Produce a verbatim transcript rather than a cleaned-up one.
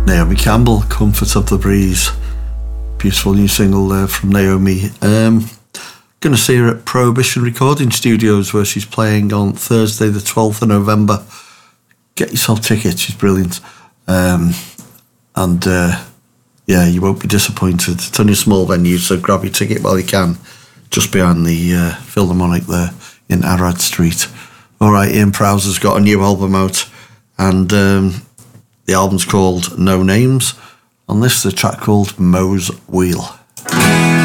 Naomi Campbell, Comfort of the Breeze. Beautiful new single there from Naomi. Um, going to see her at Prohibition Recording Studios, where she's playing on Thursday the twelfth of November. Get yourself tickets, she's brilliant. Um, and uh, yeah, you won't be disappointed. It's only a small venue, so grab your ticket while you can. Just behind the uh, Philharmonic there in Arad Street. All right, Ian Prowser's got a new album out, and um, the album's called No Names. On this, the track called Moe's Wheel.